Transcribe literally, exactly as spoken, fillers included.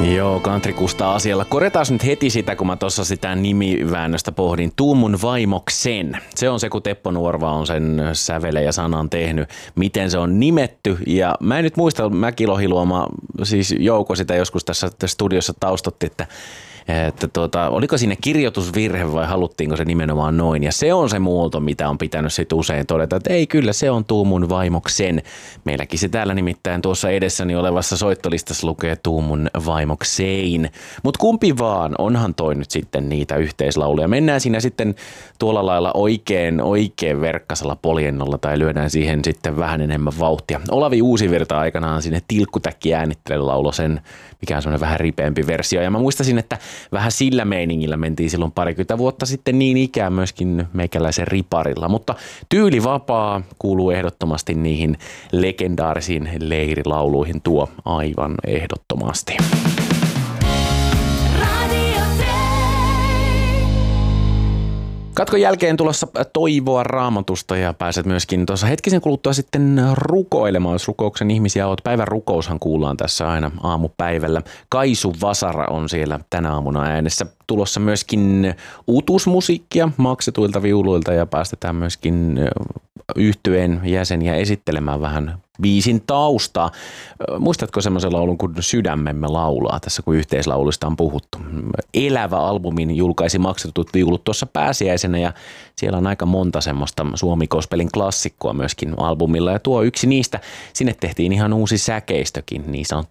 Joo, Countrykusta asialla. Korjataan nyt heti sitä, kun mä tuossa sitä nimiväännöstä pohdin. Tuumun vaimoksen. Se on se, kun Teppo Nuorva on sen sävelen ja sanan tehnyt, miten se on nimetty. Ja mä en nyt muista, Mäki Lohiluoma, siis Jouko sitä joskus tässä studiossa taustotti, että että tuota, oliko siinä kirjoitusvirhe vai haluttiinko se nimenomaan noin. Ja se on se muoto, mitä on pitänyt sit usein todeta, että ei kyllä, se on Tuumun vaimoksen. Meilläkin se täällä nimittäin tuossa edessäni olevassa soittolistassa lukee Tuumun vaimoksein. Mutta kumpi vaan, onhan toi nyt sitten niitä yhteislauluja. Mennään siinä sitten tuolla lailla oikein, oikein verkkasella poljennolla tai lyödään siihen sitten vähän enemmän vauhtia. Olavi Uusivirta aikanaan sinne tilkkutäkki äänittelen laulo sen, mikä on semmoinen vähän ripeämpi versio. Ja mä muistasin, että vähän sillä meiningillä mentiin silloin parikymmentä vuotta sitten niin ikään myöskin meikäläisen riparilla. Mutta Tyylivapaa kuuluu ehdottomasti niihin legendaarisiin leirilauluihin tuo aivan ehdottomasti. Katkon jälkeen tulossa toivoa Raamatusta ja pääset myöskin tuossa hetkisen kuluttua sitten rukoilemaan, jos rukouksen ihmisiä oot. Päivän rukoushan kuullaan tässä aina aamupäivällä. Kaisu Vasara on siellä tänä aamuna äänessä. Tulossa myöskin uutuusmusiikkia maksetuilta viuluilta ja päästetään myöskin yhtyeen jäseniä esittelemään vähän biisin taustaa. Muistatko semmoisen laulun kuin Sydämemme laulaa tässä, kun yhteislauluista on puhuttu? Elävä albumin julkaisi maksetut viulut tuossa pääsiäisenä ja siellä on aika monta semmoista Suomi-gospelin klassikkoa myöskin albumilla ja tuo yksi niistä, sinne tehtiin ihan uusi säkeistökin, niin sanottu